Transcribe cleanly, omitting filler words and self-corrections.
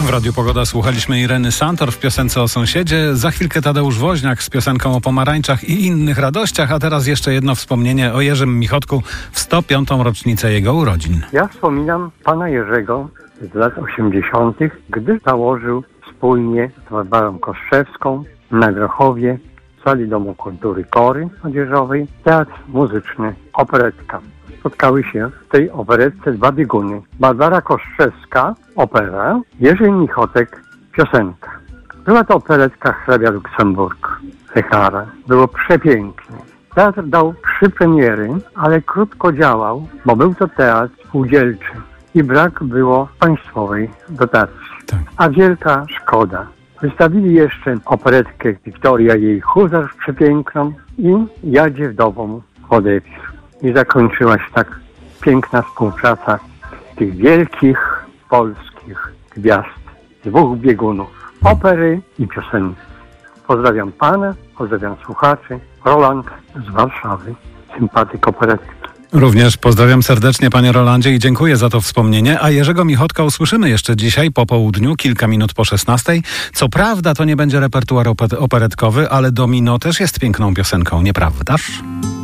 W Radiu Pogoda słuchaliśmy Ireny Santor w piosence o sąsiedzie. Za chwilkę Tadeusz Woźniak z piosenką o pomarańczach i innych radościach. A teraz jeszcze jedno wspomnienie o Jerzym Michotku w 105. rocznicę jego urodzin. Ja wspominam pana Jerzego z lat 80., gdy założył wspólnie z Barbarą Kostrzewską na Grochowie w sali Domu Kultury Kory Odzieżowej teatr muzyczny Operetka. Spotkały się w tej operetce dwa bieguny. Barbara Kostrzewska, opera, Jerzy Michotek, piosenka. Była to operetka hrabia Luksemburg, Lechara. Było przepięknie. Teatr dał 3 premiery, ale krótko działał, bo był to teatr spółdzielczy i brak było państwowej dotacji. Tak. A wielka szkoda. Wystawili jeszcze operetkę Wiktoria i jej huzarz przepiękną i Jadzie wdową Wodewicz. I zakończyła się tak piękna współpraca tych wielkich polskich gwiazd, 2 biegunów, opery i piosenki. Pozdrawiam pana, pozdrawiam słuchaczy. Roland z Warszawy, sympatyk operetki. Również pozdrawiam serdecznie, panie Rolandzie, i dziękuję za to wspomnienie. A Jerzego Michotka usłyszymy jeszcze dzisiaj po południu, kilka minut po 16. Co prawda to nie będzie repertuar operetkowy, ale Domino też jest piękną piosenką, nieprawdaż?